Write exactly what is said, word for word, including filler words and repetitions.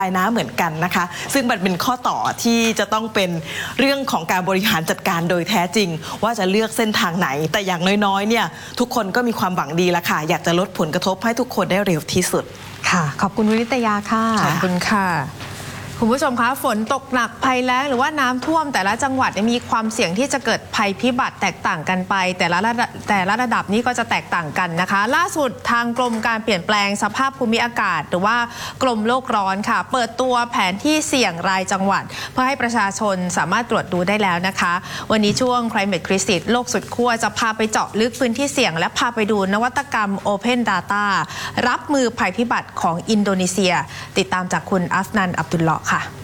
น้ำเหมือนกันนะคะซึ่งมันเป็นข้อต่อที่จะต้องเป็นเรื่องของการบริหารจัดการโดยแท้จริงว่าจะเลือกเส้นทางไหนแต่อย่างน้อยๆเนี่ยทุกคนก็มีความหวังดีละค่ะอยากจะลดผลกระทบให้ทุกคนได้เร็วที่สุดค่ะขอบคุณวินิตยาค่ะขอบคุณค่ะคุณผู้ชมคะฝนตกหนักภัยแล้งหรือว่าน้ำท่วมแต่ละจังหวัดมีความเสี่ยงที่จะเกิดภัยพิบัติแตกต่างกันไปแต่ละระดับแต่ละระดับนี้ก็จะแตกต่างกันนะคะล่าสุดทางกรมการเปลี่ยนแปลงสภาพภูมิอากาศหรือว่ากรมโลกร้อนค่ะเปิดตัวแผนที่เสี่ยงรายจังหวัดเพื่อให้ประชาชนสามารถตรวจดูได้แล้วนะคะวันนี้ช่วง Climate Crisis โลกสุดขั้วจะพาไปเจาะลึกพื้นที่เสี่ยงและพาไปดูนวัตกรรม Open Data รับมือภัยพิบัติของอินโดนีเซียติดตามจากคุณอัฟนัน อับดุลเลาะห์ค่ะ